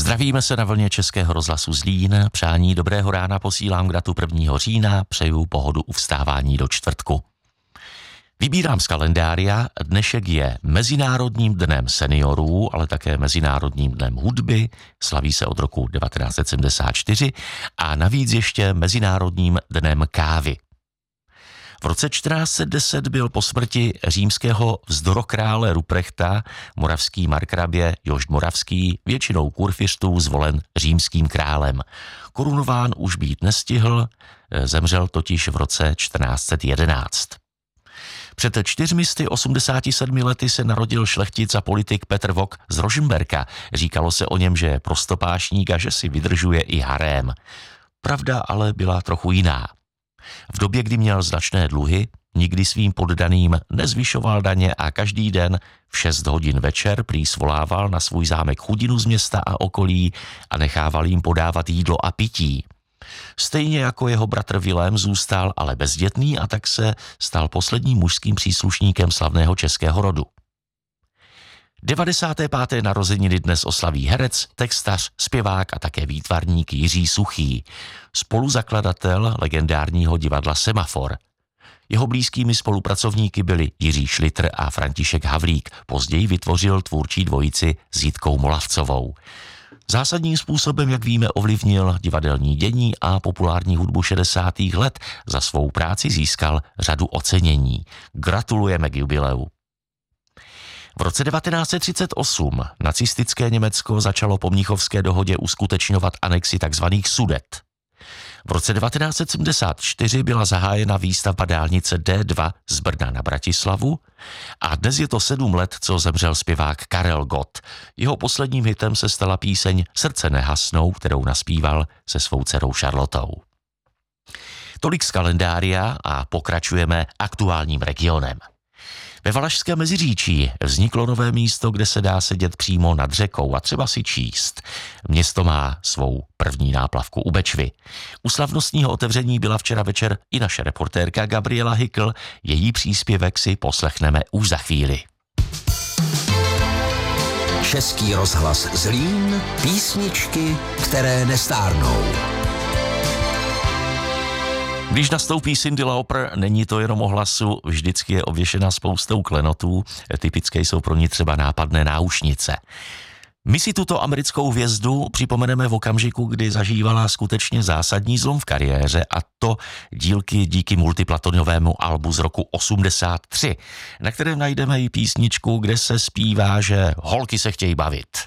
Zdravíme se na vlně Českého rozhlasu Zlín, přání dobrého rána posílám k datu 1. října, přeju pohodu u vstávání do čtvrtku. Vybírám z kalendária, dnešek je Mezinárodním dnem seniorů, ale také Mezinárodním dnem hudby, slaví se od roku 1974 a navíc ještě Mezinárodním dnem kávy. V roce 1410 byl po smrti římského vzdorokrále Ruprechta moravský markrabě Jošt Moravský většinou kurfiřtů zvolen římským králem. Korunován už být nestihl, zemřel totiž v roce 1411. Před 487 lety se narodil šlechtic a politik Petr Vok z Rožmberka. Říkalo se o něm, že je prostopášník a že si vydržuje i harém. Pravda ale byla trochu jiná. V době, kdy měl značné dluhy, nikdy svým poddaným nezvyšoval daně a každý den v 6 hodin večer prý svolával na svůj zámek chudinu z města a okolí a nechával jim podávat jídlo a pití. Stejně jako jeho bratr Vilém zůstal ale bezdětný a tak se stal posledním mužským příslušníkem slavného českého rodu. 95. narozeniny dnes oslaví herec, textař, zpěvák a také výtvarník Jiří Suchý, spoluzakladatel legendárního divadla Semafor. Jeho blízkými spolupracovníky byli Jiří Šlitr a František Havlík, později vytvořil tvůrčí dvojici s Jitkou Molavcovou. Zásadním způsobem, jak víme, ovlivnil divadelní dění a populární hudbu 60. let. Za svou práci získal řadu ocenění. Gratulujeme k jubileu. V roce 1938 nacistické Německo začalo po Mnichovské dohodě uskutečňovat anexi tzv. Sudet. V roce 1974 byla zahájena výstavba dálnice D2 z Brna na Bratislavu a dnes je to 7 let, co zemřel zpěvák Karel Gott. Jeho posledním hitem se stala píseň Srdce nehasnou, kterou naspíval se svou dcerou Charlotou. Tolik z kalendária a pokračujeme aktuálním regionem. Ve Valašském Meziříčí vzniklo nové místo, kde se dá sedět přímo nad řekou a třeba si číst. Město má svou první náplavku u Bečvy. U slavnostního otevření byla včera večer i naše reportérka Gabriela Hykl. Její příspěvek si poslechneme už za chvíli. Český rozhlas Zlín, písničky, které nestárnou. Když nastoupí Cyndi Lauper, není to jenom o hlasu, vždycky je obvěšena spoustou klenotů, typické jsou pro ní třeba nápadné náušnice. My si tuto americkou hvězdu připomeneme v okamžiku, kdy zažívala skutečně zásadní zlom v kariéře a to díky multiplatonovému albu z roku 83, na kterém najdeme i písničku, kde se zpívá, že holky se chtějí bavit.